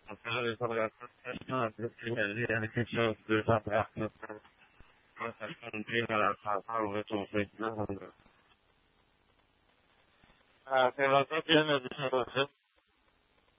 magari con la persona più primaria che ci sono stati a questa cantina la salve tutto. Che la tua piena di